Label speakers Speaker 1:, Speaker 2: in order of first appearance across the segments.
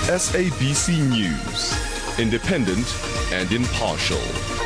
Speaker 1: SABC News, independent and impartial.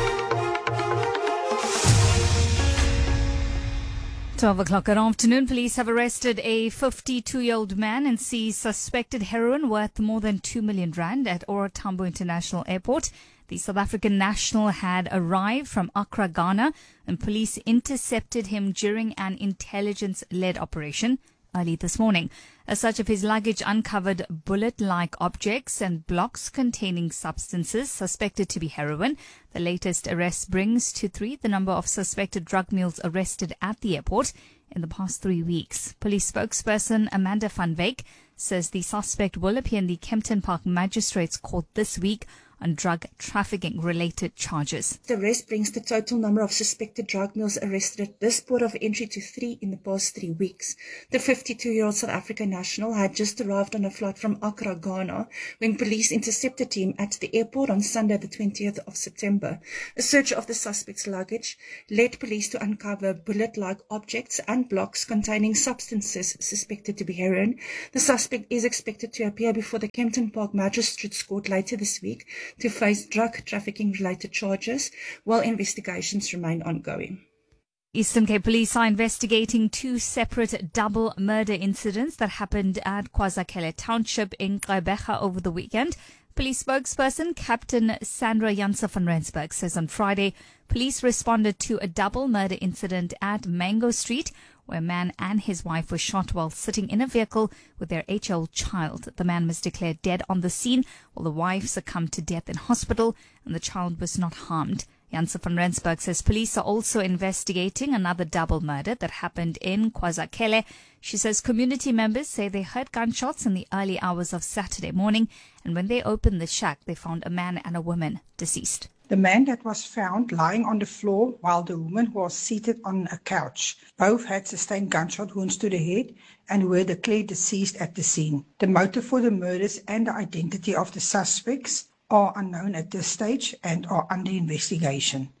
Speaker 2: 12 o'clock at afternoon, police have arrested a 52-year-old man and seized suspected heroin worth more than 2 million rand at OR Tambo International Airport. The South African national had arrived from Accra, Ghana, and police intercepted him during an intelligence-led operation early this morning. A search of his luggage uncovered bullet-like objects and blocks containing substances suspected to be heroin. The latest arrest brings to 3 the number of suspected drug mules arrested at the airport in the past 3 weeks. Police spokesperson Amanda van Wyk says the suspect will appear in the Kempton Park Magistrates Court this week on drug trafficking-related charges.
Speaker 3: The arrest brings the total number of suspected drug mules arrested at this port of entry to 3 in the past 3 weeks. The 52-year-old South African national had just arrived on a flight from Accra, Ghana, when police intercepted him at the airport on Sunday, the 20th of September. A search of the suspect's luggage led police to uncover bullet-like objects and blocks containing substances suspected to be heroin. The suspect is expected to appear before the Kempton Park Magistrates Court later this week to face drug trafficking-related charges, while investigations remain ongoing.
Speaker 2: Eastern Cape Police are investigating 2 separate double murder incidents that happened at KwaZakele Township in Gqeberha over the weekend. Police spokesperson Captain Sandra Janse van Rensburg says on Friday, police responded to a double murder incident at Mango Street, where a man and his wife were shot while sitting in a vehicle with their 8-year-old child. The man was declared dead on the scene, while the wife succumbed to death in hospital, and the child was not harmed. Janse van Rensburg says police are also investigating another double murder that happened in KwaZakele. She says community members say they heard gunshots in the early hours of Saturday morning, and when they opened the shack, they found a man and a woman deceased.
Speaker 4: The man that was found lying on the floor while the woman was seated on a couch. Both had sustained gunshot wounds to the head and were declared deceased at the scene. The motive for the murders and the identity of the suspects are unknown at this stage and are under investigation.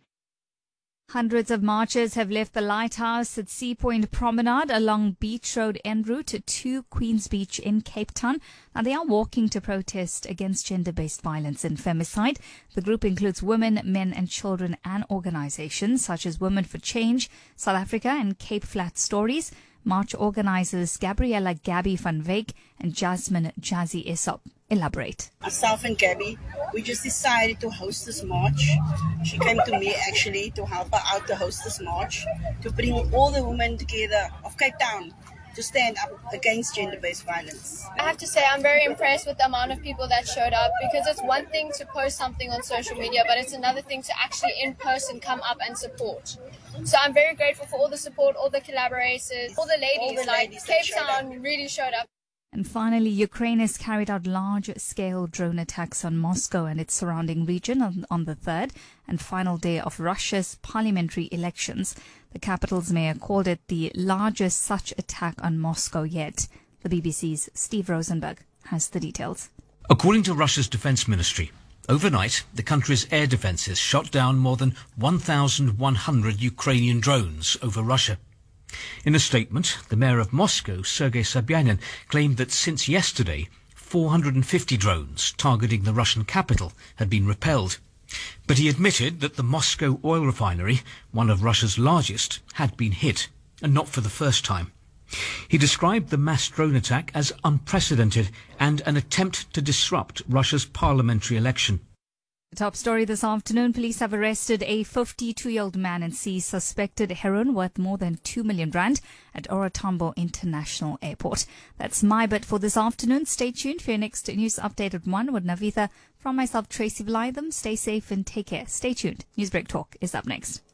Speaker 2: Hundreds of marchers have left the lighthouse at Sea Point Promenade along Beach Road en route to Queen's Beach in Cape Town. Now, they are walking to protest against gender-based violence and femicide. The group includes women, men and children and organizations such as Women for Change, South Africa and Cape Flat Stories. March organizers Gabriella Gabby van Wyk and Jasmine Jazzy Aesop elaborate.
Speaker 5: Myself and Gabby, we just decided to host this march. She came to me actually to help her out to host this march, to bring all the women together of Cape Town to stand up against gender-based violence.
Speaker 6: I have to say I'm very impressed with the amount of people that showed up, because it's one thing to post something on social media, but it's another thing to actually in person come up and support. So I'm very grateful for all the support, all the collaborators, all the ladies Cape Town really showed up.
Speaker 2: And finally, Ukraine has carried out large-scale drone attacks on Moscow and its surrounding region on the third and final day of Russia's parliamentary elections. The capital's mayor called it the largest such attack on Moscow yet. The BBC's Steve Rosenberg has the details.
Speaker 7: According to Russia's defense ministry, overnight, the country's air defenses shot down more than 1,100 Ukrainian drones over Russia. In a statement, the mayor of Moscow, Sergei Sobyanin, claimed that since yesterday, 450 drones targeting the Russian capital had been repelled. But he admitted that the Moscow oil refinery, one of Russia's largest, had been hit, and not for the first time. He described the mass drone attack as unprecedented and an attempt to disrupt Russia's parliamentary election.
Speaker 2: The top story this afternoon, police have arrested a 52-year-old man and seized suspected heroin worth more than 2 million rand at OR Tambo International Airport. That's my bit for this afternoon. Stay tuned for your next news update at 1 with Navitha. From myself, Tracy Blytham. Stay safe and take care. Stay tuned. Newsbreak Talk is up next.